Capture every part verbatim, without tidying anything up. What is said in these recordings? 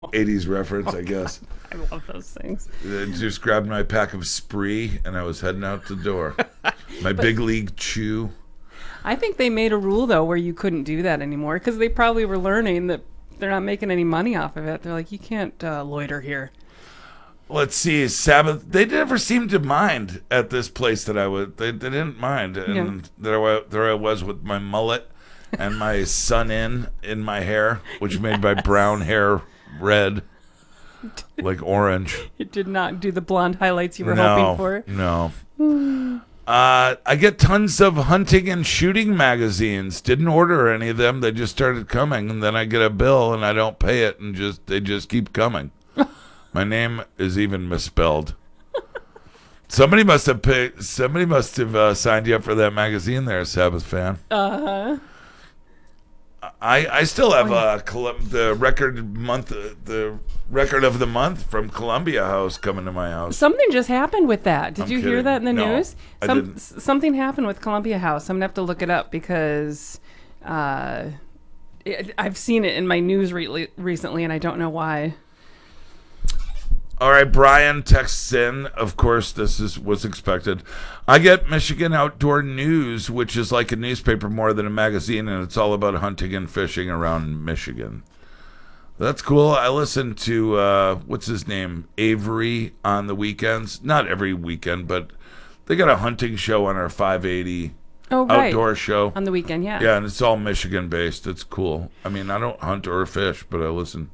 eighties reference, Oh I God, guess. I love those things. I just grabbed my pack of Spree and I was heading out the door. My But big league chew. I think they made a rule though where you couldn't do that anymore because they probably were learning that they're not making any money off of it. They're like, you can't uh, loiter here. Let's see, Sabbath. They never seemed to mind at this place that I was. They, they didn't mind, and Yeah. there, I, there I was with my mullet and my sun in in my hair, which made my brown hair red, like orange. It did not do the blonde highlights you were no, hoping for. no. Uh, I get tons of hunting and shooting magazines. Didn't order any of them. They just started coming, and then I get a bill and I don't pay it, and just they just keep coming. My name is even misspelled. Somebody must have paid, somebody must have uh, signed you up for that magazine there, Sabbath fan. Uh huh. I, I still have Oh, yeah. uh, Colum- the record month uh, the record of the month from Columbia House coming to my house. Something just happened with that. Did I'm you hear kidding. that in the No, news? I Some, didn't. s- something happened with Columbia House. I'm gonna have to look it up because uh, it, I've seen it in my news re- recently, and I don't know why. All right, Brian texts in. Of course, this is was expected. I get Michigan Outdoor News, which is like a newspaper more than a magazine, and it's all about hunting and fishing around Michigan. That's cool. I listen to uh, what's his name, Avery, on the weekends. Not every weekend, but they got a hunting show on our five eighty Oh, right. outdoor show. On the weekend, yeah. Yeah, and it's all Michigan based. It's cool. I mean, I don't hunt or fish, but I listen.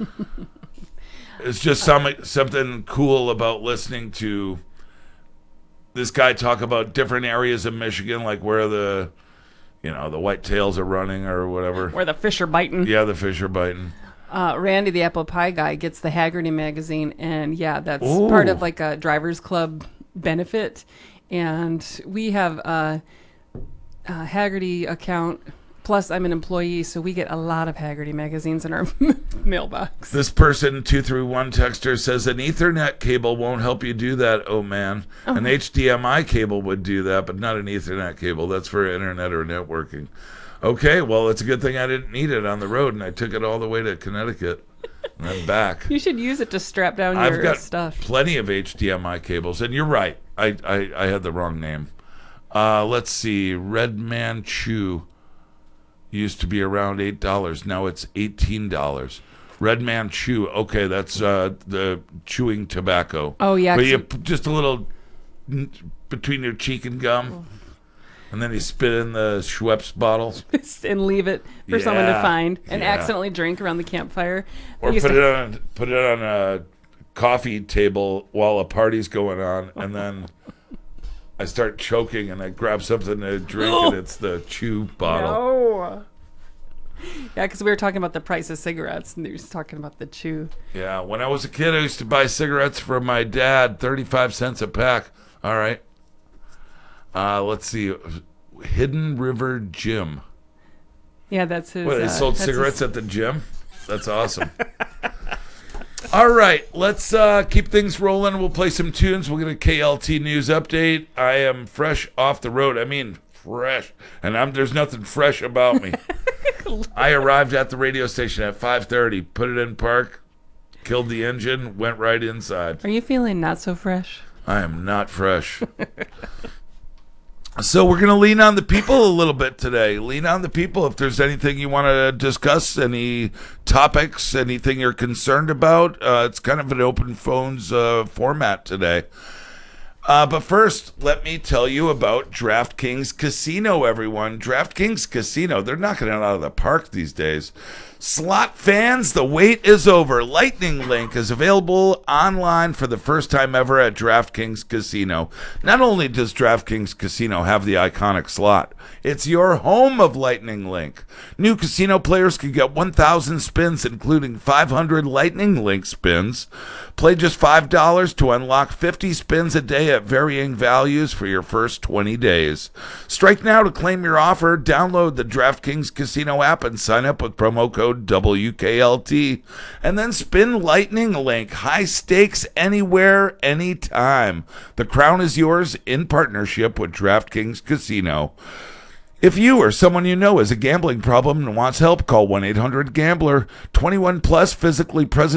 It's just some, something cool about listening to this guy talk about different areas of Michigan, like where the, you know, the whitetails are running or whatever. Where the fish are biting. Yeah, the fish are biting. Uh, Randy, the apple pie guy, gets the Haggerty magazine, and yeah, that's Ooh. part of like a drivers club benefit. And we have a, a Haggerty account. Plus, I'm an employee, so we get a lot of Haggerty magazines in our mailbox. This person, two three one texter, says an Ethernet cable won't help you do that, oh man. An H D M I cable would do that, but not an Ethernet cable. That's for internet or networking. Okay, well, it's a good thing I didn't need it on the road, and I took it all the way to Connecticut and then back. You should use it to strap down I've your got stuff. plenty of H D M I cables, and you're right. I, I, I had the wrong name. Uh, let's see. Red Man Chew used to be around eight dollars. Now it's eighteen dollars. Red Man Chew. Okay, that's uh, the chewing tobacco. Oh, yeah, But 'cause you you- put just a little n- between your cheek and gum, and then you spit in the Schweppes bottle. And leave it for someone to Yeah, find and yeah. accidentally drink around the campfire. Or We used put to- it on put it on a coffee table while a party's going on, and then I start choking, and I grab something to drink, and it's the chew bottle. No. Yeah, because we were talking about the price of cigarettes, and he was talking about the chew. Yeah, when I was a kid, I used to buy cigarettes from my dad, thirty-five cents a pack. All right. Uh, let's see. Hidden River Gym. Yeah, that's his. What, they uh, sold that's cigarettes his- at the gym? That's awesome. All right, let's uh, keep things rolling. We'll play some tunes. We'll get a K L T news update. I am fresh off the road. I mean, fresh. And I'm there's nothing fresh about me. I arrived at the radio station at five thirty, put it in park, killed the engine, went right inside. Are you feeling not so fresh? I am not fresh. So we're going to lean on the people a little bit today. Lean on the people. If there's anything you want to discuss, any topics, anything you're concerned about, uh, it's kind of an open phones uh, format today. Uh, but first, let me tell you about DraftKings Casino, everyone. DraftKings Casino, they're knocking it out of the park these days. Slot fans, the wait is over. Lightning Link is available online for the first time ever at DraftKings Casino. Not only does DraftKings Casino have the iconic slot, it's your home of Lightning Link. New casino players can get one thousand spins, including five hundred Lightning Link spins. Play just five dollars to unlock fifty spins a day at varying values for your first twenty days. Strike now to claim your offer. Download the DraftKings Casino app and sign up with promo code W K L T. And then spin Lightning Link. High stakes anywhere, anytime. The crown is yours in partnership with DraftKings Casino. If you or someone you know has a gambling problem and wants help, call one eight hundred gambler. twenty-one plus, physically present